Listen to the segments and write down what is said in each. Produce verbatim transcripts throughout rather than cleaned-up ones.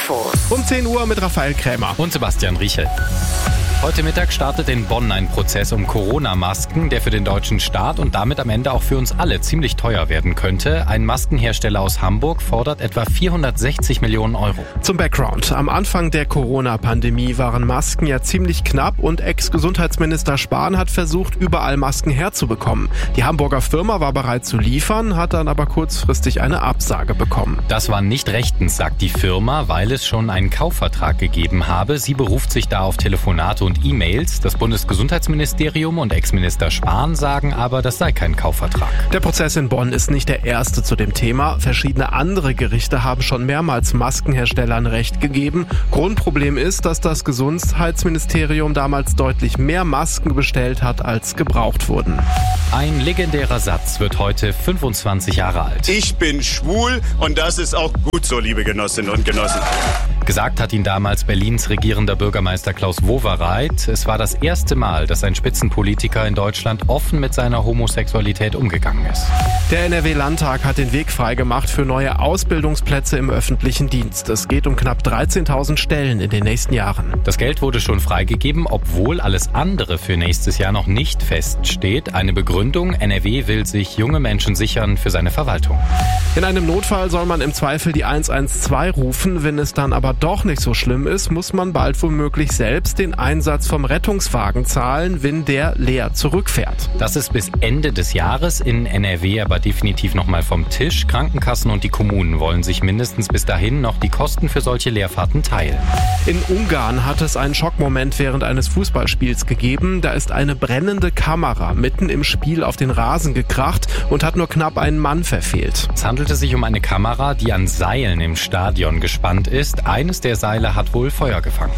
Infos. Um zehn Uhr mit Raphael Krämer und Sebastian Riechel. Heute Mittag startet in Bonn ein Prozess um Corona-Masken, der für den deutschen Staat und damit am Ende auch für uns alle ziemlich teuer werden könnte. Ein Maskenhersteller aus Hamburg fordert etwa vierhundertsechzig Millionen Euro. Zum Background. Am Anfang der Corona-Pandemie waren Masken ja ziemlich knapp und Ex-Gesundheitsminister Spahn hat versucht, überall Masken herzubekommen. Die Hamburger Firma war bereit zu liefern, hat dann aber kurzfristig eine Absage bekommen. Das war nicht rechtens, sagt die Firma, weil es schon einen Kaufvertrag gegeben habe. Sie beruft sich da auf Telefonate und E-Mails. Das Bundesgesundheitsministerium und Ex-Minister Spahn sagen aber, das sei kein Kaufvertrag. Der Prozess in Bonn ist nicht der erste zu dem Thema. Verschiedene andere Gerichte haben schon mehrmals Maskenherstellern Recht gegeben. Grundproblem ist, dass das Gesundheitsministerium damals deutlich mehr Masken bestellt hat, als gebraucht wurden. Ein legendärer Satz wird heute fünfundzwanzig Jahre alt. Ich bin schwul und das ist auch gut so, liebe Genossinnen und Genossen. Gesagt hat ihn damals Berlins regierender Bürgermeister Klaus Wowereit. Es war das erste Mal, dass ein Spitzenpolitiker in Deutschland offen mit seiner Homosexualität umgegangen ist. Der N R W-Landtag hat den Weg freigemacht für neue Ausbildungsplätze im öffentlichen Dienst. Es geht um knapp dreizehntausend Stellen in den nächsten Jahren. Das Geld wurde schon freigegeben, obwohl alles andere für nächstes Jahr noch nicht feststeht. Eine Begründung: N R W will sich junge Menschen sichern für seine Verwaltung. In einem Notfall soll man im Zweifel die eins eins zwei rufen. Wenn es dann aber doch nicht so schlimm ist, muss man bald womöglich selbst den Einsatz vom Rettungswagen zahlen, wenn der leer zurückfährt. Das ist bis Ende des Jahres in N R W aber definitiv nochmal vom Tisch. Krankenkassen und die Kommunen wollen sich mindestens bis dahin noch die Kosten für solche Leerfahrten teilen. In Ungarn hat es einen Schockmoment während eines Fußballspiels gegeben. Da ist eine brennende Kamera mitten im Spiel auf den Rasen gekracht und hat nur knapp einen Mann verfehlt. Es handelte sich um eine Kamera, die an Seilen im Stadion gespannt ist. Eines der Seile hat wohl Feuer gefangen.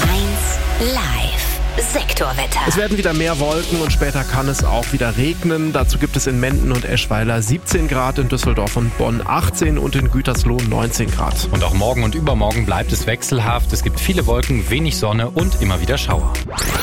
eins Live Sektorwetter. Es werden wieder mehr Wolken und später kann es auch wieder regnen. Dazu gibt es in Menden und Eschweiler siebzehn Grad, in Düsseldorf und Bonn achtzehn und in Gütersloh neunzehn Grad. Und auch morgen und übermorgen bleibt es wechselhaft. Es gibt viele Wolken, wenig Sonne und immer wieder Schauer.